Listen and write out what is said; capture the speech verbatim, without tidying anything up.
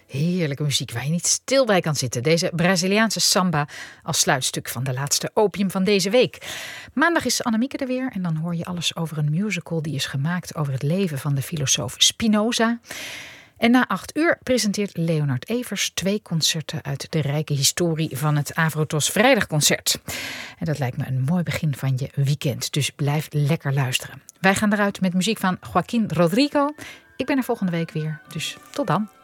Heerlijke muziek waar je niet stil bij kan zitten. Deze Braziliaanse samba als sluitstuk van de laatste opium van deze week. Maandag is Annemieke er weer en dan hoor je alles over een musical die is gemaakt over het leven van de filosoof Spinoza. En na acht uur presenteert Leonard Evers twee concerten uit de rijke historie van het Avrotros Vrijdagconcert. En dat lijkt me een mooi begin van je weekend, dus blijf lekker luisteren. Wij gaan eruit met muziek van Joaquín Rodrigo. Ik ben er volgende week weer, dus tot dan.